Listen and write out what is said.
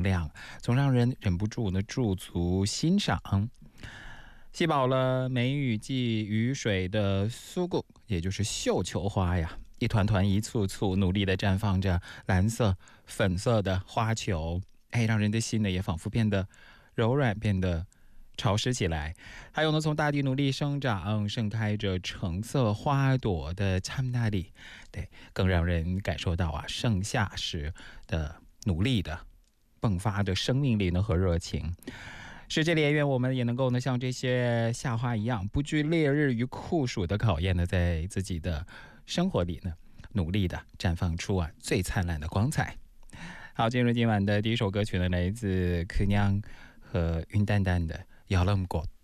亮，总让人忍不住呢驻足欣赏。吸饱了梅雨季雨水的苏顾，也就是绣球花呀，一团团一簇簇努力地绽放着蓝色粉色的花球，让人的心呢也仿佛变得柔软，变得潮湿起来。还有呢，从大地努力生长盛开着橙色花朵的참나리，对，更让人感受到盛夏时的努力的迸发的生命力呢和热情。世界里也愿我们也能够呢像这些夏花一样，不惧烈日与酷暑的考验呢，在自己的生活里呢努力的绽放出最灿烂的光彩。好，进入今晚的第一首歌曲呢，来自可娘和云淡淡的《여름꽃》。